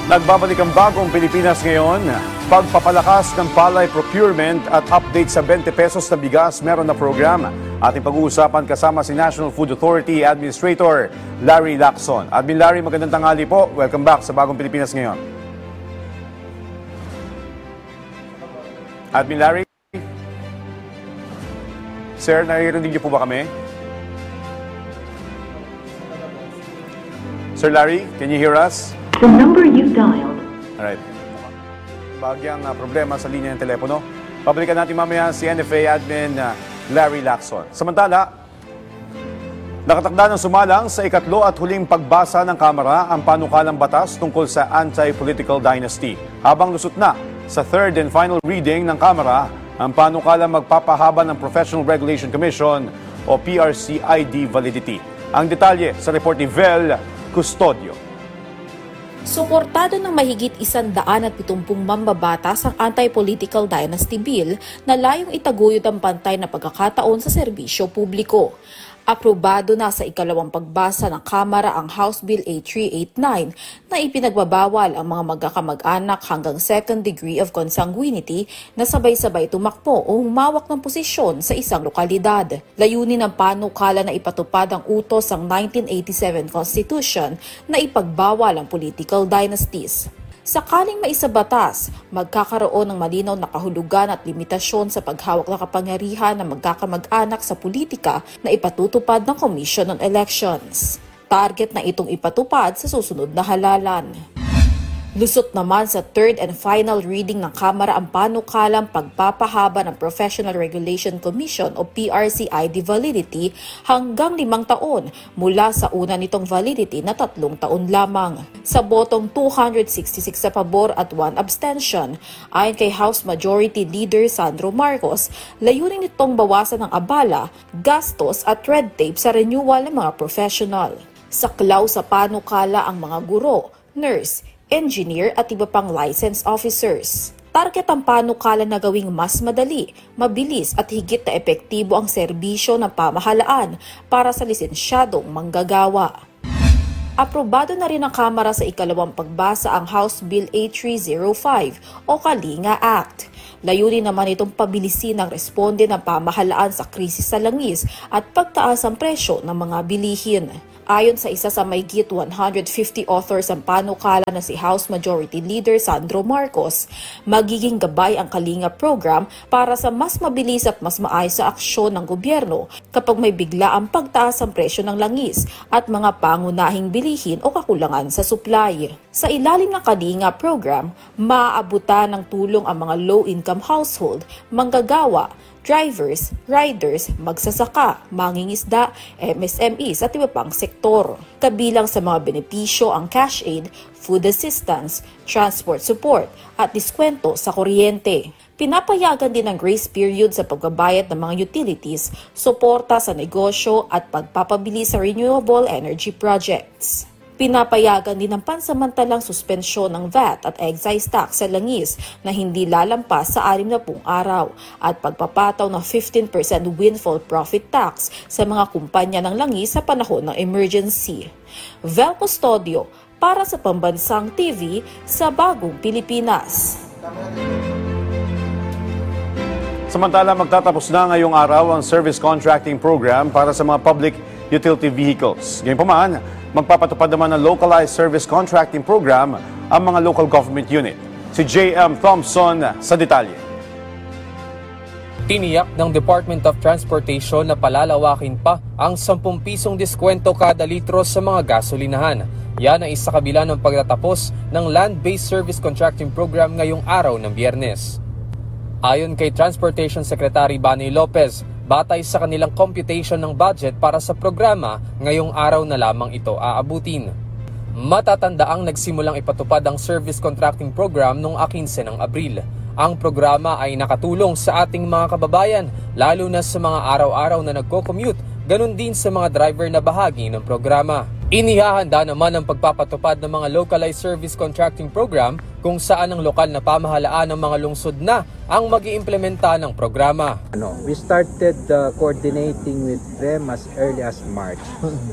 Nagbabalik ang bagong Pilipinas ngayon. Pagpapalakas ng palay procurement at update sa 20 pesos na bigas meron na programa. Ating pag-uusapan kasama si National Food Authority Administrator Larry Lacson. Admin Larry, magandang tanghali po. Welcome back sa bagong Pilipinas ngayon. Admin Larry? Sir, naririnig niyo po ba kami? Sir Larry, can you hear us? The number you dialed. Alright. Bagyang problema sa linya ng telepono. Pabalikan natin mamaya si NFA Admin Larry Lacson. Samantala, nakatakda ng sumalang sa ikatlo at huling pagbasa ng Kamara ang panukalang batas tungkol sa anti-political dynasty. Habang lusot na sa third and final reading ng Kamara, ang panukalang magpapahaba ng Professional Regulation Commission o PRC-ID validity. Ang detalye sa report ni Vel Custodio. Suportado ng mahigit 170 mambabatas ang Anti-Political Dynasty Bill na layong itaguyod ang pantay na pagkakataon sa serbisyo publiko. Aprobado na sa ikalawang pagbasa ng Kamara ang House Bill 8389 na ipinagbabawal ang mga magkakamag-anak hanggang second degree of consanguinity na sabay-sabay tumakbo o humawak ng posisyon sa isang lokalidad. Layunin ng panukala na ipatupad ang utos ng 1987 Constitution na ipagbawal ang political dynasties. Sakaling maisabatas, magkakaroon ng malinaw na kahulugan at limitasyon sa paghawak ng kapangyarihan ng magkakamag-anak sa politika na ipatutupad ng Commission on Elections. Target na itong ipatupad sa susunod na halalan. Lusot naman sa third and final reading ng Kamara ang panukalang pagpapahaba ng Professional Regulation Commission o PRC-ID validity hanggang 5 taon mula sa una nitong validity na 3 taon lamang. Sa botong 266 sa pabor at 1 abstention, ayon kay House Majority Leader Sandro Marcos, layunin nitong bawasan ng abala, gastos at red tape sa renewal ng mga professional. Saklaw sa panukala ang mga guro, nurse, engineer at iba pang licensed officers. Target ang panukala na gawing mas madali, mabilis at higit na epektibo ang serbisyo ng pamahalaan para sa lisensyadong manggagawa. Aprobado na rin ng Kamara sa ikalawang pagbasa ang House Bill 8305 o Kalinga Act. Layunin naman itong pabilisin ang responde ng pamahalaan sa krisis sa langis at pagtaas ang presyo ng mga bilihin. Ayon sa isa sa mahigit 150 authors ang panukala na si House Majority Leader Sandro Marcos, magiging gabay ang Kalinga program para sa mas mabilis at mas maayos sa aksyon ng gobyerno kapag may bigla ang pagtaas ang presyo ng langis at mga pangunahing bilihin o kakulangan sa supply. Sa ilalim ng Kalinga program, maaabutan ng tulong ang mga low-income household, manggagawa, drivers, riders, magsasaka, mangingisda, MSMEs at iba pang sektor. Kabilang sa mga benepisyo ang cash aid, food assistance, transport support at diskwento sa kuryente. Pinapayagan din ang grace period sa pagbabayad ng mga utilities, suporta sa negosyo at pagpapabili sa renewable energy projects. Pinapayagan din ang pansamantalang suspensyon ng VAT at excise tax sa langis na hindi lalampas sa 60 araw at pagpapataw ng 15% windfall profit tax sa mga kumpanya ng langis sa panahon ng emergency. Vel Custodio para sa Pambansang TV sa Bagong Pilipinas. Samantala, magtatapos na ngayong araw ang service contracting program para sa mga public utility vehicles. Gayunpaman, magpapatupad naman ng localized service contracting program ang mga local government unit. Si J.M. Thompson sa detalye. Tiniyak ng Department of Transportation na palalawakin pa ang 10 pisong diskwento kada litro sa mga gasolinahan. Yan ay sa kabila ng pagtatapos ng land-based service contracting program ngayong araw ng Biyernes. Ayon kay Transportation Secretary Bani Lopez, batay sa kanilang computation ng budget para sa programa, ngayong araw na lamang ito aabutin. Matatandaang nagsimulang ipatupad ang service contracting program noong 15 ng Abril. Ang programa ay nakatulong sa ating mga kababayan, lalo na sa mga araw-araw na nagko-commute, ganun din sa mga driver na bahagi ng programa. Inihahanda naman ang pagpapatupad ng mga localized service contracting program kung saan ang lokal na pamahalaan ng mga lungsod na ang mag-iimplementa ng programa. We started coordinating with them as early as March.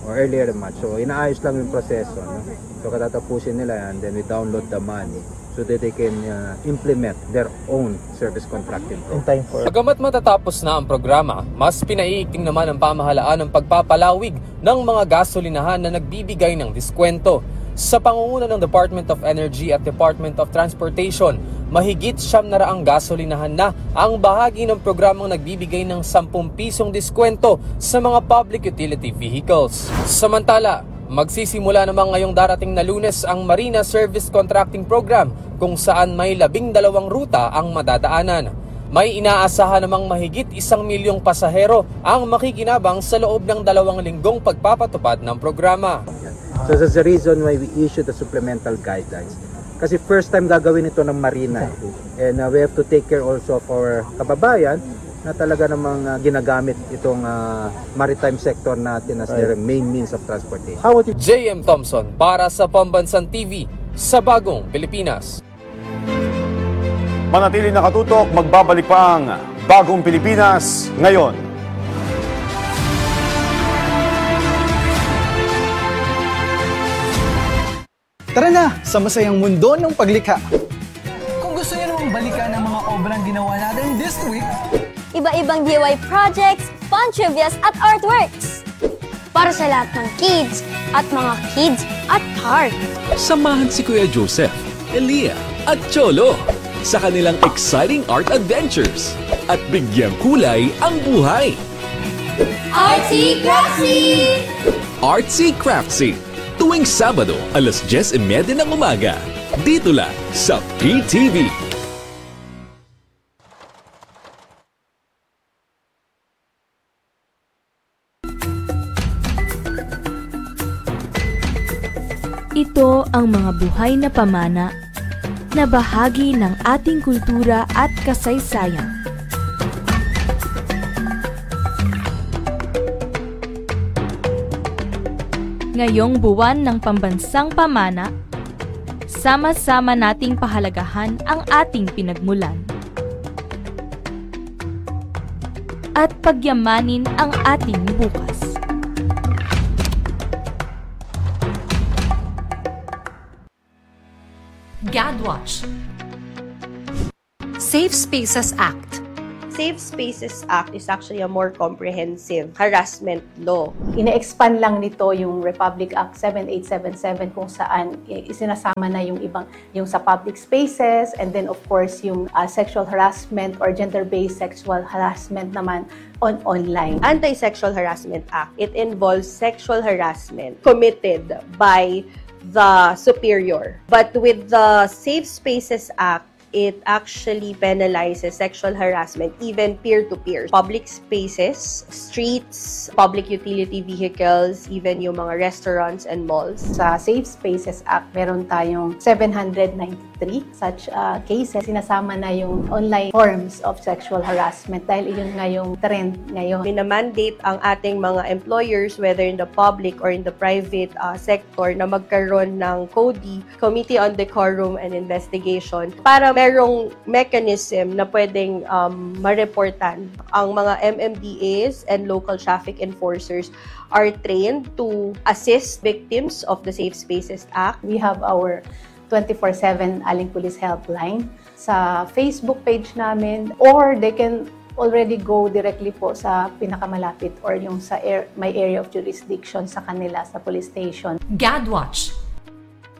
or earlier than March. So inaayos lang yung proseso, no? So katatapusin nila yan, then we download the money so that they can implement their own service contracting program. Bagamat matatapos na ang programa, mas pinaiigting naman ang pamahalaan ng pagpapalawig ng mga gasolinahan na nagbibigay ng diskwento. Sa pangunguna ng Department of Energy at Department of Transportation, mahigit 700 gasolinahan na ang bahagi ng programang nagbibigay ng 10 pisong diskwento sa mga public utility vehicles. Samantala, magsisimula naman ngayong darating na Lunes ang Marina Service Contracting Program kung saan may 12 ruta ang madadaanan. May inaasahan namang mahigit 1 milyong pasahero ang makikinabang sa loob ng 2 linggong pagpapatupad ng programa. So that's the reason why we issued the supplemental guidelines. Kasi first time gagawin ito ng Marina. And we have to take care also of our kababayan na talaga namang ginagamit itong maritime sector natin as their main means of transportation. JM Thompson para sa Pambansang TV sa Bagong Pilipinas. Manatili nakatutok, magbabalik pa ang Bagong Pilipinas ngayon. Tara na sa masayang mundo ng paglikha. Kung gusto niyo namang balikan ang mga obrang ginawa natin this week, iba-ibang DIY projects, fun trivias at artworks. Para sa lahat ng kids at mga kids at heart. Samahan si Kuya Joseph, Elia at Cholo sa kanilang exciting art adventures at bigyang kulay ang buhay. Artsy Craftsy! Artsy Craftsy, tuwing Sabado, 10:30 ng umaga. Dito lang sa PTV. Ito ang mga buhay na pamana na bahagi ng ating kultura at kasaysayan. Ngayong buwan ng Pambansang Pamana, sama-sama nating pahalagahan ang ating pinagmulan at pagyamanin ang ating bukas. GADWatch. Safe Spaces Act. Safe Spaces Act is actually a more comprehensive harassment law. Ine-expand lang nito yung Republic Act 7877 kung saan isinasama na yung ibang, yung sa public spaces, and then of course yung sexual harassment or gender-based sexual harassment naman online. Anti-Sexual Harassment Act, it involves sexual harassment committed by the superior. But with the Safe Spaces Act, it actually penalizes sexual harassment, even peer-to-peer. Public spaces, streets, public utility vehicles, even yung mga restaurants and malls. Sa Safe Spaces Act, meron tayong 793 such cases. Sinasama na yung online forms of sexual harassment dahil yun nga yung trend ngayon. Minamandate ang ating mga employers, whether in the public or in the private sector, na magkaroon ng CODI, Committee on Decorum and Investigation, para merong mechanism na pwedeng mareportan. Ang mga MMDAs and local traffic enforcers are trained to assist victims of the Safe Spaces Act. We have our 24/7 Aling Police Helpline sa Facebook page namin, or they can already go directly po sa pinakamalapit or yung sa may area of jurisdiction sa kanila sa police station. GADWatch.